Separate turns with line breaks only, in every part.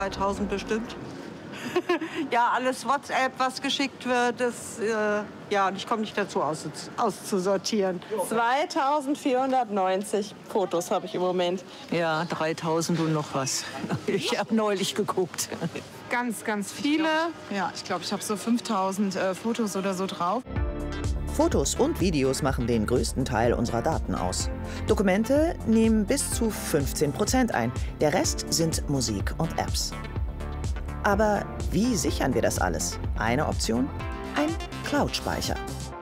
2000 bestimmt. Ja, alles WhatsApp, was geschickt wird, das, ja, und ich komme nicht dazu auszusortieren.
2490 Fotos habe ich im Moment.
Ja, 3000 und noch was. Ich habe neulich geguckt.
Ganz, ganz viele. Ja, ich glaube, ich habe so 5000 Fotos oder so drauf.
Fotos und Videos machen den größten Teil unserer Daten aus. Dokumente nehmen bis zu 15% ein. Der Rest sind Musik und Apps. Aber wie sichern wir das alles? Eine Option? Ein Cloud-Speicher.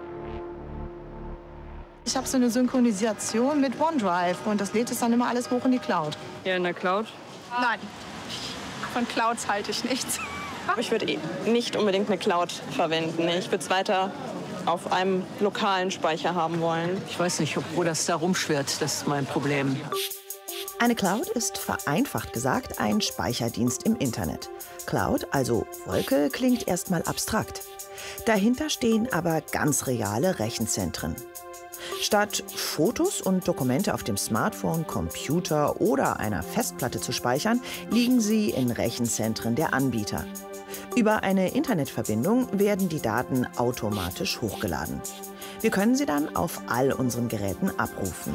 Ich habe so eine Synchronisation mit OneDrive und das lädt es dann immer alles hoch in die Cloud.
Ja, in der Cloud?
Nein, von Clouds halte ich nichts.
Ich würde nicht unbedingt eine Cloud verwenden. Ich würde es weiter auf einem lokalen Speicher haben wollen.
Ich weiß nicht, wo das da rumschwirrt. Das ist mein Problem.
Eine Cloud ist vereinfacht gesagt ein Speicherdienst im Internet. Cloud, also Wolke, klingt erstmal abstrakt. Dahinter stehen aber ganz reale Rechenzentren. Statt Fotos und Dokumente auf dem Smartphone, Computer oder einer Festplatte zu speichern, liegen sie in Rechenzentren der Anbieter. Über eine Internetverbindung werden die Daten automatisch hochgeladen. Wir können sie dann auf all unseren Geräten abrufen.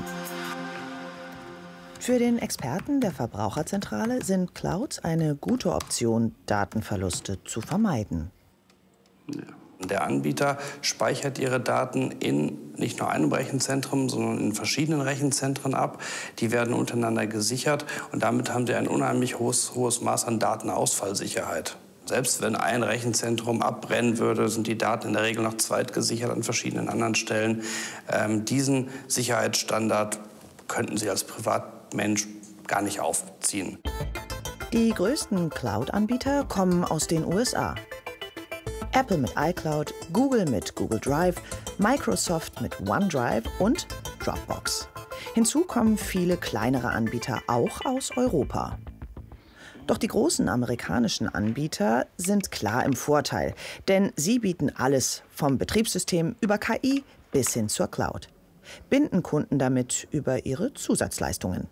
Für den Experten der Verbraucherzentrale sind Clouds eine gute Option, Datenverluste zu vermeiden.
Der Anbieter speichert ihre Daten in nicht nur einem Rechenzentrum, sondern in verschiedenen Rechenzentren ab. Die werden untereinander gesichert und damit haben sie ein unheimlich hohes Maß an Datenausfallsicherheit. Selbst wenn ein Rechenzentrum abbrennen würde, sind die Daten in der Regel noch zweitgesichert an verschiedenen anderen Stellen. Diesen Sicherheitsstandard könnten Sie als Privatmensch gar nicht aufziehen.
Die größten Cloud-Anbieter kommen aus den USA. Apple mit iCloud, Google mit Google Drive, Microsoft mit OneDrive und Dropbox. Hinzu kommen viele kleinere Anbieter auch aus Europa. Doch die großen amerikanischen Anbieter sind klar im Vorteil, denn sie bieten alles vom Betriebssystem über KI bis hin zur Cloud, binden Kunden damit über ihre Zusatzleistungen.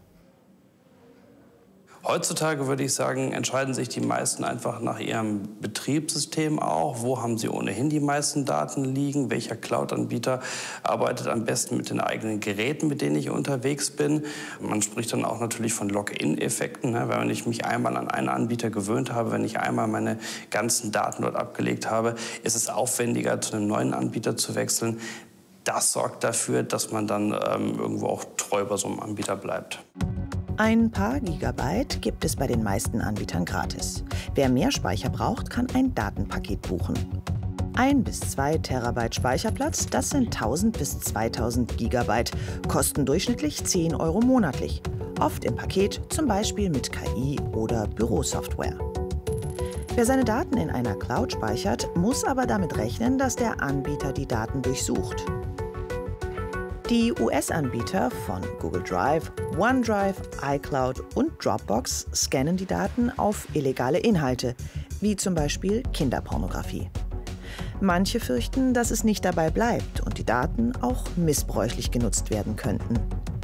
Heutzutage würde ich sagen, entscheiden sich die meisten einfach nach ihrem Betriebssystem auch. Wo haben sie ohnehin die meisten Daten liegen? Welcher Cloud-Anbieter arbeitet am besten mit den eigenen Geräten, mit denen ich unterwegs bin? Man spricht dann auch natürlich von Login-Effekten. Ne? Wenn ich mich einmal an einen Anbieter gewöhnt habe, wenn ich einmal meine ganzen Daten dort abgelegt habe, ist es aufwendiger, zu einem neuen Anbieter zu wechseln. Das sorgt dafür, dass man dann irgendwo auch treu bei so einem Anbieter bleibt.
Ein paar Gigabyte gibt es bei den meisten Anbietern gratis. Wer mehr Speicher braucht, kann ein Datenpaket buchen. 1 bis 2 Terabyte Speicherplatz, das sind 1000 bis 2000 Gigabyte, kosten durchschnittlich 10 € monatlich. Oft im Paket, zum Beispiel mit KI oder Bürosoftware. Wer seine Daten in einer Cloud speichert, muss aber damit rechnen, dass der Anbieter die Daten durchsucht. Die US-Anbieter von Google Drive, OneDrive, iCloud und Dropbox scannen die Daten auf illegale Inhalte, wie zum Beispiel Kinderpornografie. Manche fürchten, dass es nicht dabei bleibt und die Daten auch missbräuchlich genutzt werden könnten.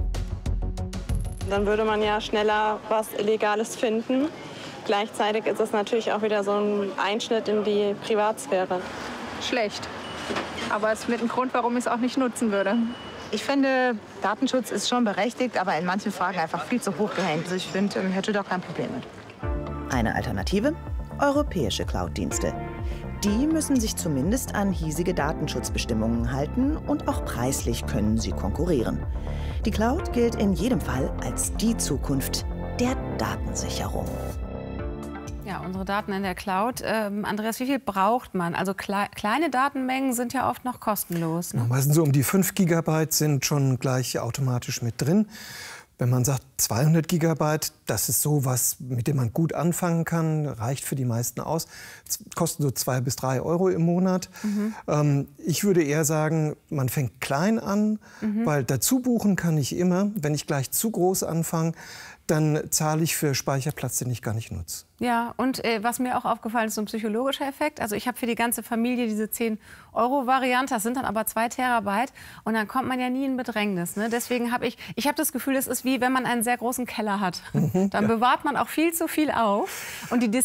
Dann würde man ja schneller was Illegales finden. Gleichzeitig ist es natürlich auch wieder so ein Einschnitt in die Privatsphäre.
Schlecht. Aber es ist mit einem Grund, warum ich es auch nicht nutzen würde. Ich finde, Datenschutz ist schon berechtigt, aber in manchen Fragen einfach viel zu hoch gehängt. Also ich finde, ich hätte da kein Problem mit.
Eine Alternative? Europäische Cloud-Dienste. Die müssen sich zumindest an hiesige Datenschutzbestimmungen halten und auch preislich können sie konkurrieren. Die Cloud gilt in jedem Fall als die Zukunft der Datensicherung.
Ja, unsere Daten in der Cloud. Andreas, wie viel braucht man? Also kleine Datenmengen sind ja oft noch kostenlos. Ne?
Meistens so um die 5 Gigabyte sind schon gleich automatisch mit drin. Wenn man sagt 200 Gigabyte, das ist so was, mit dem man gut anfangen kann, reicht für die meisten aus. Kosten so 2 bis 3 € im Monat. Ich würde eher sagen, man fängt klein an, weil dazu buchen kann ich immer. Wenn ich gleich zu groß anfange, dann zahle ich für Speicherplatz, den ich gar nicht nutze.
Ja, und was mir auch aufgefallen ist, so ein psychologischer Effekt. Also ich habe für die ganze Familie diese 10-€-Variante, das sind dann aber 2 Terabyte und dann kommt man ja nie in Bedrängnis. Ne? Deswegen habe ich das Gefühl, es ist wie wenn man einen sehr großen Keller hat. Dann bewahrt man auch viel zu viel auf und die